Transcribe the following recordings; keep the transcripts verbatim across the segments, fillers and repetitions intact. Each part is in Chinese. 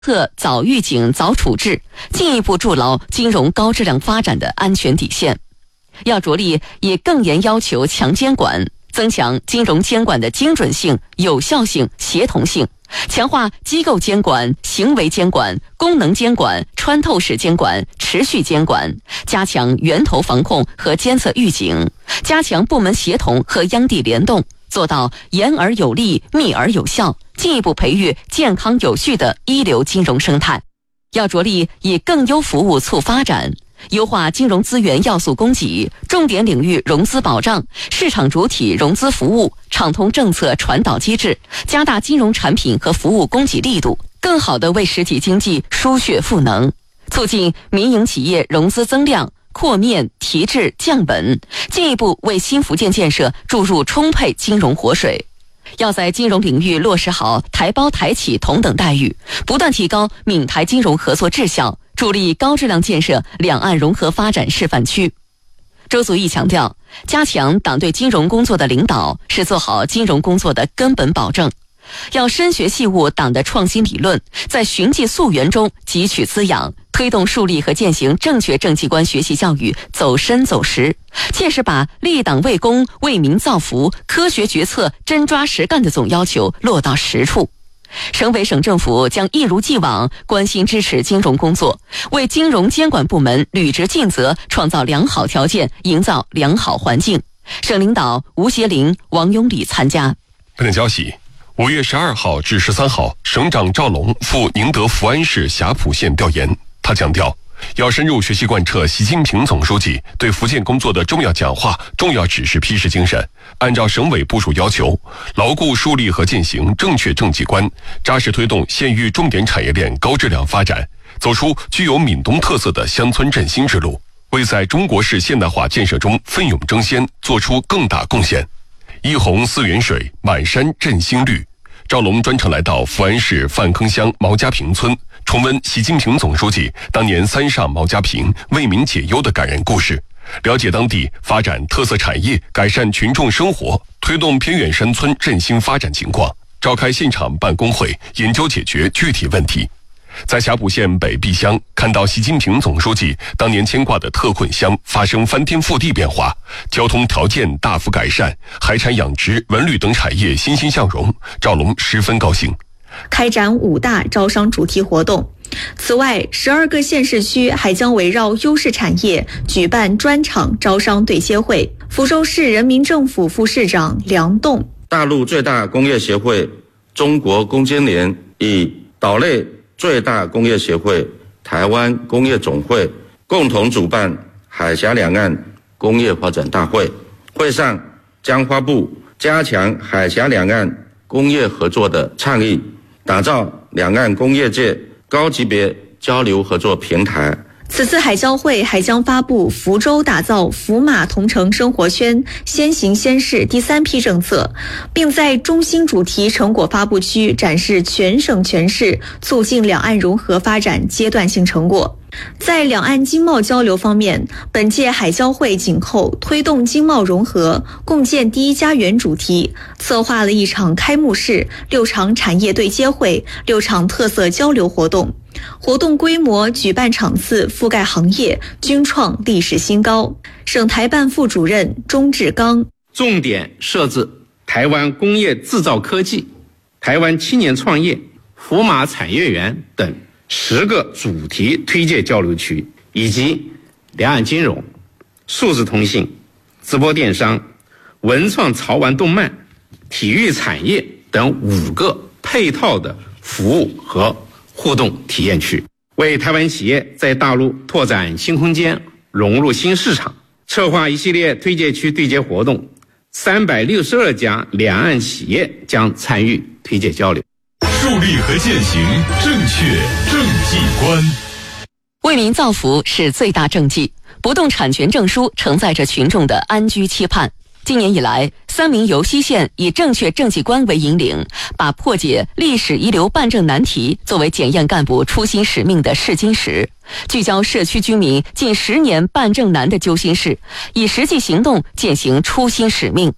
特早预警、早处置，进一步筑牢金融高质量发展的安全底线。要着力以更严要求强监管，增强金融监管的精准性、有效性、协同性，强化机构监管、行为监管、功能监管、穿透式监管、持续监管，加强源头防控和监测预警，加强部门协同和央地联动，做到严而有力、密而有效，进一步培育健康有序的一流金融生态。要着力以更优服务促发展，优化金融资源要素供给、重点领域融资保障、市场主体融资服务、畅通政策传导机制，加大金融产品和服务供给力度，更好地为实体经济输血赋能，促进民营企业融资增量、扩面、提质、降本，进一步为新福建建设注入充沛金融活水。要在金融领域落实好台胞台企同等待遇，不断提高闽台金融合作质效，助力高质量建设两岸融合发展示范区。周祖义强调，加强党对金融工作的领导是做好金融工作的根本保证。要深学细悟党的创新理论，在循迹溯源中汲取滋养，推动树立和践行正确政绩观学习教育走深走实，切实把立党为公、为民造福、科学决策、真抓实干的总要求落到实处。省委省政府将一如既往关心支持金融工作，为金融监管部门履职尽责创造良好条件，营造良好环境。省领导吴协林、王永礼参加。 本条消息，五月十二号至十三号，省长赵龙赴宁德福安市霞浦县调研。他强调，要深入学习贯彻习近平总书记对福建工作的重要讲话、重要指示批示精神，按照省委部署要求，牢固树立和践行正确政绩观，扎实推动县域重点产业链高质量发展，走出具有闽东特色的乡村振兴之路，为在中国式现代化建设中奋勇争先做出更大贡献。一洪四源水，满山振兴绿。赵龙专程来到福安市范坑乡毛家坪村，重温习近平总书记当年三上毛家坪为民解忧的感人故事，了解当地发展特色产业、改善群众生活、推动偏远山村振兴发展情况，召开现场办公会，研究解决具体问题。在霞浦县北壁乡，看到习近平总书记当年牵挂的特困乡发生翻天覆地变化，交通条件大幅改善，海产养殖、文旅等产业欣欣向荣，赵龙十分高兴。 开展五大招商主题活动。此外，十二个县市区还将围绕优势产业举办专场招商对接会。福州市人民政府副市长梁栋， 大陆最大工业协会中国工监联与岛内最大工业协会台湾工业总会共同主办海峡两岸工业发展大会，会上将发布加强海峡两岸工业合作的倡议，打造两岸工业界高级别交流合作平台。 此次海交会还将发布福州打造福马同城生活圈先行先试第三批政策，并在中心主题成果发布区展示全省全市促进两岸融合发展阶段性成果。在两岸经贸交流方面，本届海交会紧扣推动经贸融合、共建第一家园主题，策划了一场开幕式、六场产业对接会、六场特色交流活动。活动规模、举办场次、覆盖行业均创历史新高。省台办副主任钟志刚， 重点设置台湾工业制造科技、台湾青年创业、福马产业园等十个主题推介交流区，以及两岸金融、数字通信、直播电商、文创潮玩动漫、体育产业等五个配套的服务和互动体验区，为台湾企业在大陆拓展新空间、融入新市场，策划一系列推介区对接活动，三百六十二家两岸企业将参与推介交流。 树立和践行正确政绩观。 为民造福是最大政绩，不动产权证书承载着群众的安居期盼。今年以来，三明油西县以正确政绩观为引领，把破解历史遗留办证难题作为检验干部初心使命的试金石，聚焦社区居民近十年办证难的揪心事，以实际行动践行初心使命。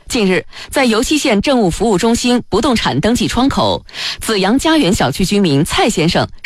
近日，在油溪县政务服务中心不动产登记窗口，紫阳家园小区居民蔡先生